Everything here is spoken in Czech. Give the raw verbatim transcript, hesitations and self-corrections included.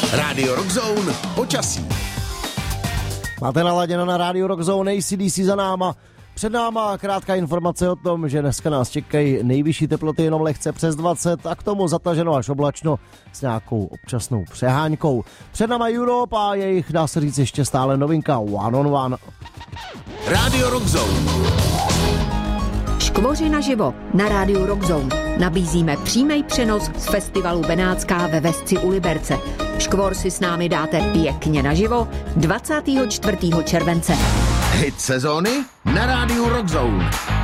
Radio Rockzone počasí. Máte naladěno na Radio Rockzone, A C D C za náma. Před náma krátká informace o tom, že dneska nás čekají nejvyšší teploty jenom lehce přes dvacet a k tomu zataženo až oblačno s nějakou občasnou přeháňkou. Před náma Europe a jejich, dá se říct, ještě stále novinka One on One. Radio Rockzone. Škvoři naživo na Rádiu Rockzone. Nabízíme přímý přenos z festivalu Benátská ve Vesci u Liberce. Škvor si s námi dáte pěkně naživo dvacátého čtvrtého července. Hit sezóny na Rádiu Rockzone.